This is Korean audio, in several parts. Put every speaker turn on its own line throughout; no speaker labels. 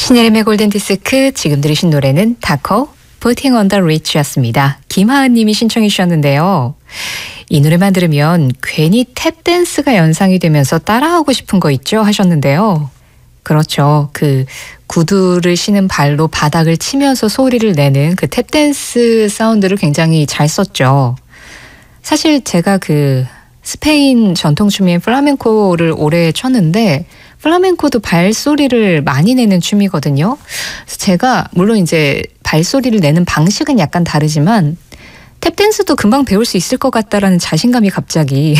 신혜림의 골든디스크, 지금 들으신 노래는 다코 Putting on the Rich였습니다. 김하은 님이 신청해 주셨는데요. 이 노래만 들으면 괜히 탭댄스가 연상이 되면서 따라하고 싶은 거 있죠? 하셨는데요. 그렇죠. 그 구두를 신은 발로 바닥을 치면서 소리를 내는 그 탭댄스 사운드를 굉장히 잘 썼죠. 사실 제가 그 스페인 전통춤인 플라멩코를 오래 췄는데 플라멩코도 발소리를 많이 내는 춤이거든요. 그래서 제가 물론 이제 발소리를 내는 방식은 약간 다르지만 탭댄스도 금방 배울 수 있을 것 같다라는 자신감이 갑자기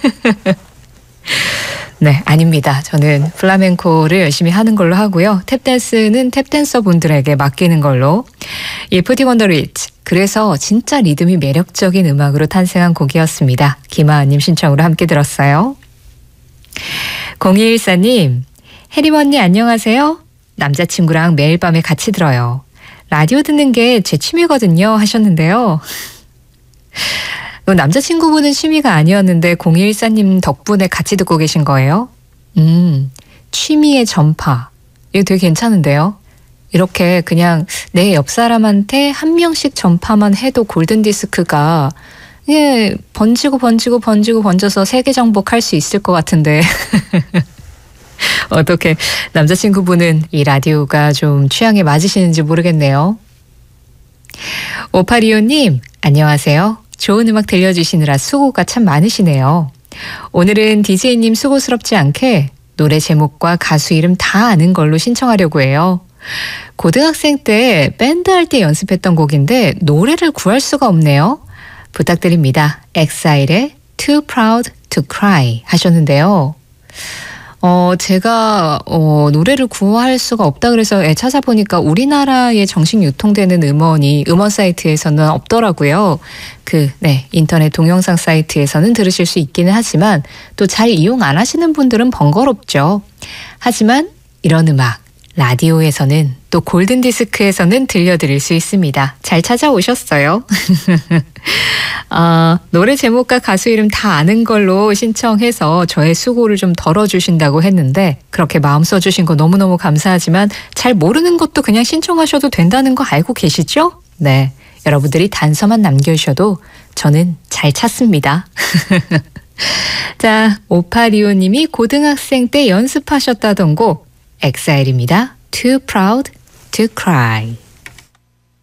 네, 아닙니다. 저는 플라멩코를 열심히 하는 걸로 하고요. 탭댄스는 탭댄서 분들에게 맡기는 걸로. 이 Putting on the Rich, 그래서 진짜 리듬이 매력적인 음악으로 탄생한 곡이었습니다. 김하은님 신청으로 함께 들었어요. 0214님, 혜림 언니 안녕하세요. 남자친구랑 매일 밤에 같이 들어요. 라디오 듣는 게 제 취미거든요 하셨는데요. 남자친구분은 취미가 아니었는데 0214님 덕분에 같이 듣고 계신 거예요? 취미의 전파. 이거 되게 괜찮은데요? 이렇게 그냥 내 옆 사람한테 한 명씩 전파만 해도 골든디스크가 예, 번져서 세계 정복할 수 있을 것 같은데 어떻게 남자친구분은 이 라디오가 좀 취향에 맞으시는지 모르겠네요. 5825님 안녕하세요. 좋은 음악 들려주시느라 수고가 참 많으시네요. 오늘은 DJ님 수고스럽지 않게 노래 제목과 가수 이름 다 아는 걸로 신청하려고 해요. 고등학생 때 밴드 할 때 연습했던 곡인데 노래를 구할 수가 없네요. 부탁드립니다. 엑사일의 Too Proud to Cry 하셨는데요. 제가 노래를 구할 수가 없다 그래서 찾아보니까 우리나라에 정식 유통되는 음원 사이트에서는 없더라고요. 인터넷 동영상 사이트에서는 들으실 수 있기는 하지만 또 잘 이용 안 하시는 분들은 번거롭죠. 하지만 이런 음악 라디오에서는 또 골든디스크에서는 들려드릴 수 있습니다. 잘 찾아오셨어요. 노래 제목과 가수 이름 다 아는 걸로 신청해서 저의 수고를 좀 덜어주신다고 했는데 그렇게 마음 써주신 거 너무너무 감사하지만 잘 모르는 것도 그냥 신청하셔도 된다는 거 알고 계시죠? 네, 여러분들이 단서만 남겨주셔도 저는 잘 찾습니다. 자, 5825님이 고등학생 때 연습하셨다던 곡 엑사일입니다. Too Proud to Cry.